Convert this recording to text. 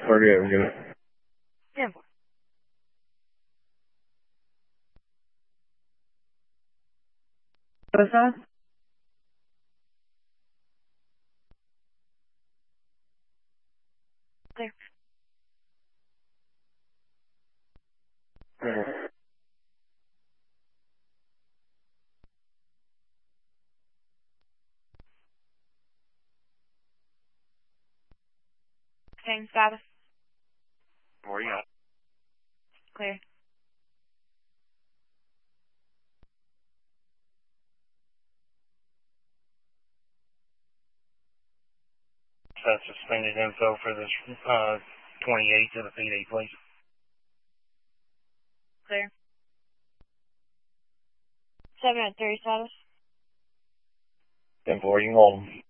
Forget it. 10-4. Both sides? Clear. Same status. Where you at? Clear. Set suspended info for this 28 to the PD, please. Clear. 7 at 3 status. 10-4, you can hold them.